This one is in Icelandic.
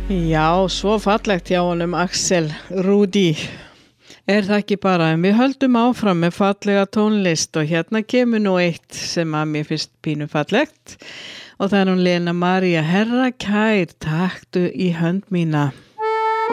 Já, svo fallegt hjá honum Axel Rudi. Það ekki bara, en við höldum áfram með fallega tónlist og hérna kemur nú eitt sem að mér finnst pínu fallegt og það hún Lena María, Herra kær, taktu í hönd mína.